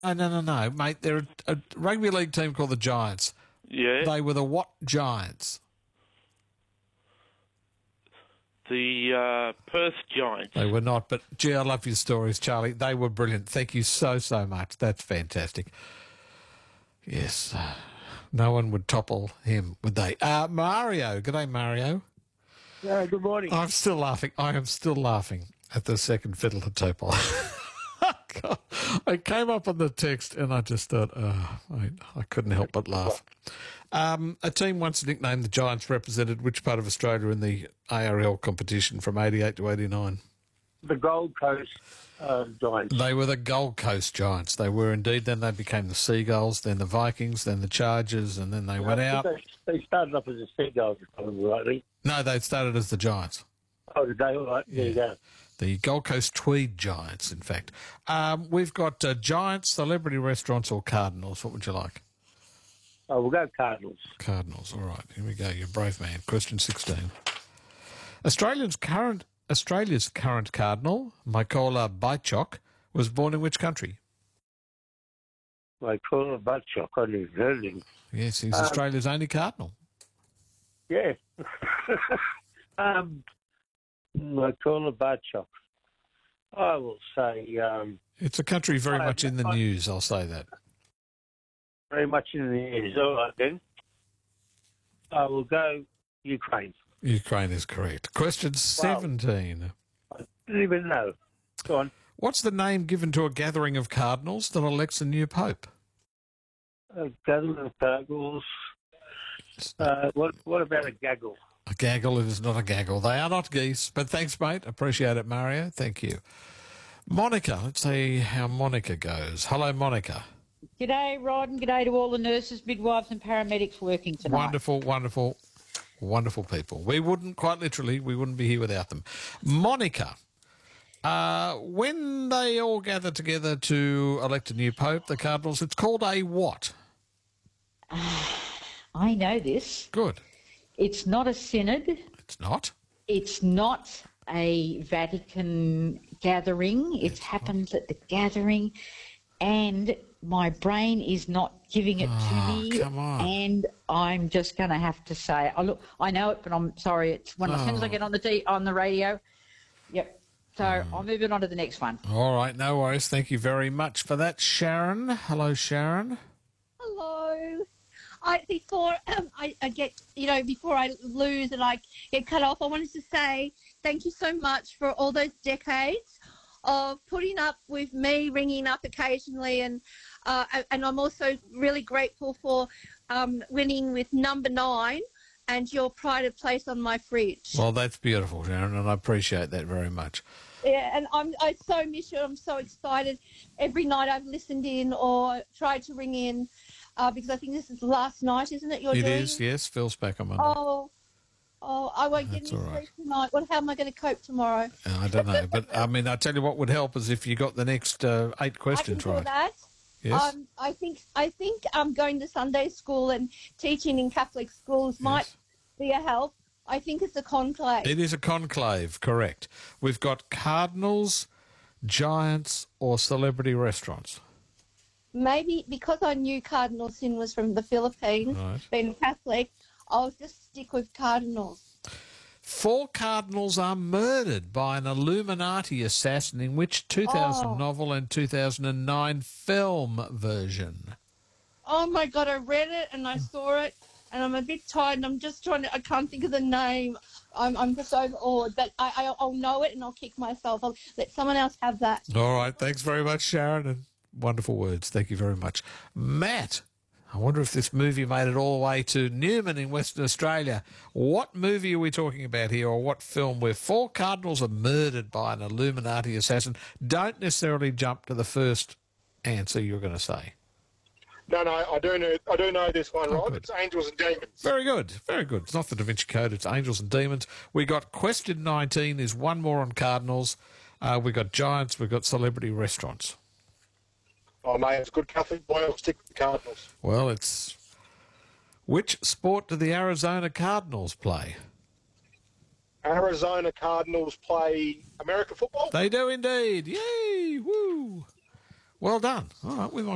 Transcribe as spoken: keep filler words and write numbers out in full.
Oh, no, no, no, mate. They're a, a rugby league team called the Giants. Yeah. They were the what Giants? The uh, Perth Giants. They were not, but gee, I love your stories, Charlie. They were brilliant. Thank you so, so much. That's fantastic. Yes, uh, no one would topple him, would they? Uh, Mario. Good day, Mario. Uh, good morning. I'm still laughing. I am still laughing at the second fiddle to topple. God, I came up on the text and I just thought, oh, I, I couldn't help but laugh. Um, a team once nicknamed the Giants represented which part of Australia in the A R L competition from eighty-eight to eighty-nine? The Gold Coast uh, Giants. They were the Gold Coast Giants. They were indeed. Then they became the Seagulls, then the Vikings, then the Chargers, and then they Uh, went out. They, they started off as the Seagulls, if I remember rightly. No, they started as the Giants. Oh, did they? All right, there you go. The Gold Coast Tweed Giants, in fact. Um, we've got uh, Giants, celebrity restaurants, or Cardinals. What would you like? Oh, we'll go Cardinals. Cardinals. All right, here we go. You're a brave man. Question sixteen. Australia's current Australia's current cardinal, Mykola Baichok, was born in which country? Mykola Baichok. I didn't even heard of him. Yes, he's Um, Australia's only cardinal. Yeah. um, Mykola Baichok. I will say um, It's a country very I- much in the I- news, I'll say that. very much in the news. All right, then. I will go Ukraine. Ukraine is correct. Question seventeen. I didn't even know. Go on. What's the name given to a gathering of cardinals that elects a new pope? Uh, gathering of Cardinals. Uh, what, what about a gaggle? A gaggle, it is not a gaggle. They are not geese. But thanks, mate. Appreciate it, Mario. Thank you. Monica, let's see how Monica goes. Hello, Monica. G'day, Rod, and g'day to all the nurses, midwives and paramedics working tonight. Wonderful, wonderful, wonderful people. We wouldn't, quite literally, we wouldn't be here without them. Monica, uh, when they all gather together to elect a new pope, the cardinals, it's called a what? I know this. Good. It's not a synod. It's not. It's not a Vatican gathering. It happens at the gathering, and my brain is not giving it Oh, to me. come on. And I'm just going to have to say, oh, look, I know it, but I'm sorry. It's when as soon as I Oh. get on the t- on the radio. Yep. So I'm moving on to the next one. All right, no worries. Thank you very much for that, Sharon. Hello, Sharon. Hello. I before um, I, I get you know before I lose and I get cut off, I wanted to say thank you so much for all those decades of putting up with me ringing up occasionally, and uh, and I'm also really grateful for um, winning with number nine and your pride of place on my fridge. Well, that's beautiful, Sharon, and I appreciate that very much. Yeah, and I'm I so miss you. I'm so excited every night I've listened in or tried to ring in. Uh, because I think this is the last night, isn't it? You're It doing? is, yes. Phil's back on Monday. Oh, oh, I won't That's get any all right. sleep tonight. What? How am I going to cope tomorrow? Uh, I don't know, but I mean, I tell you what would help is if you got the next uh, eight questions I can do right. that. Yes. Um, I think I think um, going to Sunday school and teaching in Catholic schools might be a help. I think it's a conclave. It is a conclave, correct. We've got cardinals, giants, or celebrity restaurants. Maybe because I knew Cardinal Sin was from the Philippines, Right. being Catholic, I'll just stick with Cardinals. Four cardinals are murdered by an Illuminati assassin in which two thousand Oh. novel and two thousand nine film version? Oh my God, I read it and I saw it, and I'm a bit tired, and I'm just trying to. I can't think of the name. I'm I'm just overawed, but I, I I'll know it and I'll kick myself. I'll let someone else have that. All right, thanks very much, Sharon, and wonderful words. Thank you very much. Matt, I wonder if this movie made it all the way to Newman in Western Australia. What movie are we talking about here, or what film where four cardinals are murdered by an Illuminati assassin? Don't necessarily jump to the first answer you're going to say. No, no, I do know. I do know this one, Oh, Rod. good. It's Angels and Demons. Very good, very good. It's not the Da Vinci Code, it's Angels and Demons. We got question nineteen is one more on cardinals. Uh, we got giants, we got celebrity restaurants. Oh, mate, it's a good Catholic boy. I'll stick with the Cardinals. Well, it's... Which sport do the Arizona Cardinals play? Arizona Cardinals play American football. They do indeed. Yay! Woo! Well done. All right, we might